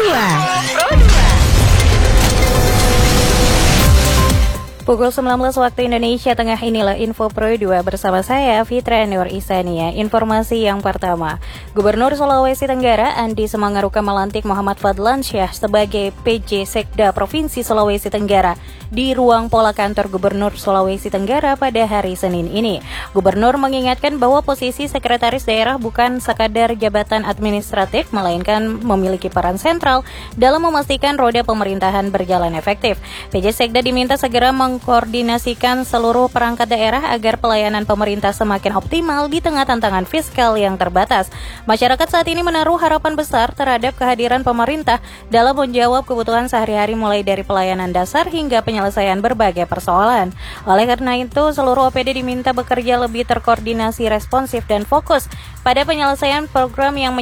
Pukul 19 waktu Indonesia Tengah, inilah Info Pro 2 bersama saya Fitra Nur Isania. Informasi yang pertama, Gubernur Sulawesi Tenggara Andi Semangaruka melantik Muhammad Fadlansyah sebagai PJ Sekda Provinsi Sulawesi Tenggara di ruang pola kantor Gubernur Sulawesi Tenggara pada hari Senin ini. Gubernur mengingatkan bahwa posisi sekretaris daerah bukan sekadar jabatan administratif, melainkan memiliki peran sentral dalam memastikan roda pemerintahan berjalan efektif. PJ Sekda diminta segera mengkoordinasikan seluruh perangkat daerah agar pelayanan pemerintah semakin optimal di tengah tantangan fiskal yang terbatas. Masyarakat saat ini menaruh harapan besar terhadap kehadiran pemerintah dalam menjawab kebutuhan sehari-hari mulai dari pelayanan dasar hingga penyelesaian berbagai persoalan. Oleh karena itu, seluruh OPD diminta bekerja lebih terkoordinasi, responsif, dan fokus pada penyelesaian program yang